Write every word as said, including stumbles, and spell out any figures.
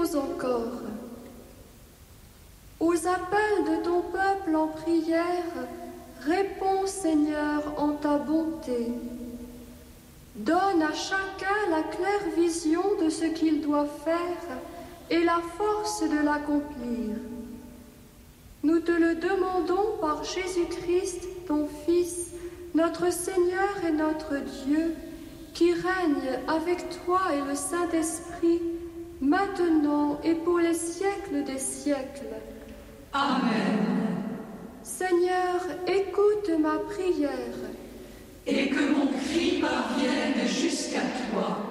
Prions encore. Aux appels de ton peuple en prière, réponds, Seigneur, en ta bonté. Donne à chacun la claire vision de ce qu'il doit faire et la force de l'accomplir. Nous te le demandons par Jésus-Christ, ton Fils, notre Seigneur et notre Dieu, qui règne avec toi et le Saint-Esprit, maintenant et pour les siècles des siècles. Amen. Seigneur, écoute ma prière. Et que mon cri parvienne jusqu'à toi.